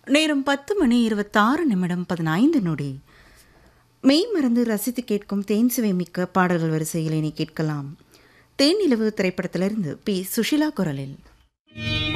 நேரம் 10:26:15 மெய் மறந்து ரசித்து கேட்கும் தேன் சுவை மிக்க பாடல்கள் வரிசையில் இனி கேட்கலாம். தேனிலவு திரைப்படத்திலிருந்து பி. சுஷிலா குரலில்.